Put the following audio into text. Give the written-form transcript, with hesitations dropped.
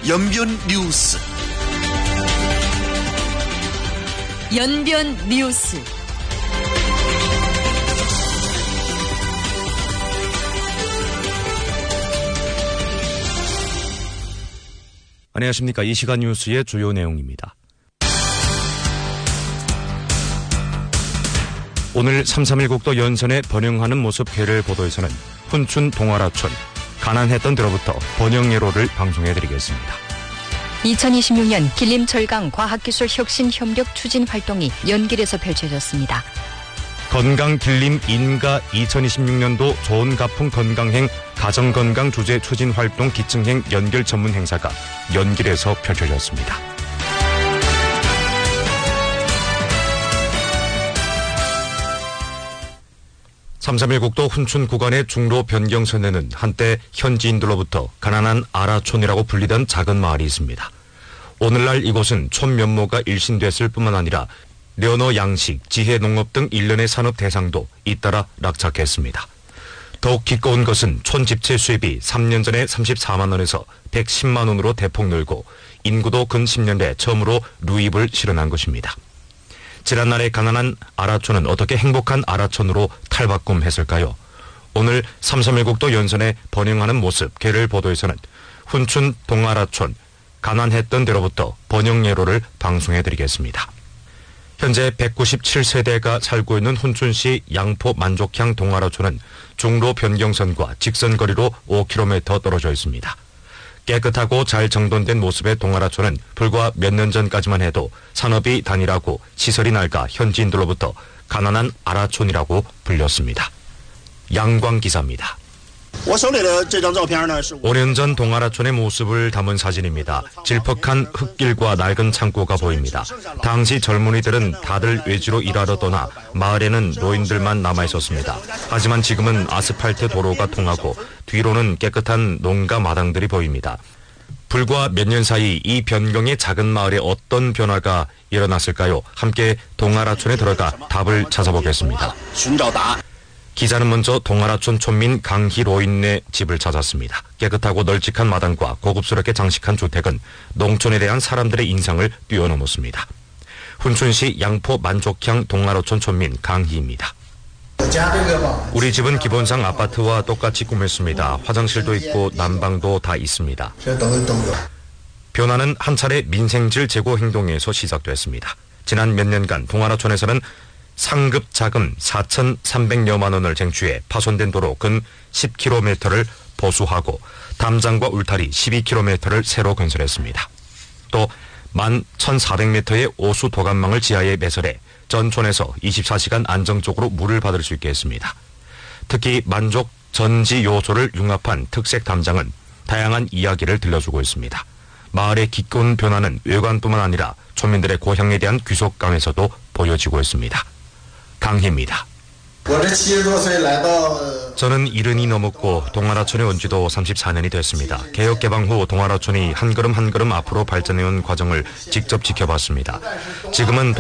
연변 뉴스. 연변 뉴스. 안녕하십니까. 이 시간 뉴스의 주요 내용입니다. 오늘 3.3.1 국도 연선에 번영하는 모습 개를 보도에서는 훈춘 동아라촌, 가난했던 데로부터 번영 예로를 방송해드리겠습니다. 2026년 길림철강 과학기술 혁신 협력 추진 활동이 연길에서 펼쳐졌습니다. 건강 길림 인가 2026년도 좋은 가풍 건강행 가정건강 주제 추진 활동 기증행 연결 전문 행사가 연길에서 펼쳐졌습니다. (3.3.1) 국도 훈춘 구간의 중로 변경선에는 한때 현지인들로부터 가난한 아라촌이라고 불리던 작은 마을이 있습니다. 오늘날 이곳은 촌 면모가 일신됐을 뿐만 아니라 련어 양식, 지혜 농업 등 일련의 산업 대상도 잇따라 낙찰했습니다. 더욱 기꺼운 것은 촌 집채 수입이 3년 전에 34만 원에서 110만 원으로 대폭 늘고 인구도 근 10년 내 처음으로 루입을 실현한 것입니다. 지난날의 가난한 아라촌은 어떻게 행복한 아라촌으로 탈바꿈했을까요? 오늘 3.3.1 국도 연선에 번영하는 모습 개를 보도에서는 훈춘 동아라촌, 가난했던 데로부터 번영 예로를 방송해드리겠습니다. 현재 197세대가 살고 있는 훈춘시 양포 만족향 동아라촌은 중로 변경선과 직선거리로 5km 떨어져 있습니다. 깨끗하고 잘 정돈된 모습의 동아라촌은 불과 몇 년 전까지만 해도 산업이 단일하고 시설이 낡아 현지인들로부터 가난한 아라촌이라고 불렸습니다. 양광 기자입니다. 5년 전 동아라촌의 모습을 담은 사진입니다. 질퍽한 흙길과 낡은 창고가 보입니다. 당시 젊은이들은 다들 외지로 일하러 떠나 마을에는 노인들만 남아있었습니다. 하지만 지금은 아스팔트 도로가 통하고 뒤로는 깨끗한 농가 마당들이 보입니다. 불과 몇 년 사이 이 변경의 작은 마을에 어떤 변화가 일어났을까요? 함께 동아라촌에 들어가 답을 찾아보겠습니다. 기자는 먼저 동아라촌 촌민 강희로인네 집을 찾았습니다. 깨끗하고 널찍한 마당과 고급스럽게 장식한 주택은 농촌에 대한 사람들의 인상을 뛰어넘었습니다. 훈춘시 양포 만족향 동아라촌 촌민 강희입니다. 우리 집은 기본상 아파트와 똑같이 꾸몄습니다. 화장실도 있고 난방도 다 있습니다. 변화는 한 차례 민생질 제고 행동에서 시작됐습니다. 지난 몇 년간 동아라촌에서는 상급 자금 4,300여만 원을 쟁취해 파손된 도로 근 10km를 보수하고 담장과 울타리 12km를 새로 건설했습니다. 또 11,400m의 오수 도감망을 지하에 매설해 전촌에서 24시간 안정적으로 물을 받을 수 있게 했습니다. 특히 만족 전지 요소를 융합한 특색 담장은 다양한 이야기를 들려주고 있습니다. 마을의 기꺼운 변화는 외관뿐만 아니라 촌민들의 고향에 대한 귀속감에서도 보여지고 있습니다. 강희입니다. 저는 70이 넘었고 동아라촌에 온 지도 34년이 됐습니다. 개혁 개방 후 동아라촌이 한 걸음 한 걸음 앞으로 발전해온 과정을 직접 지켜봤습니다. 지금은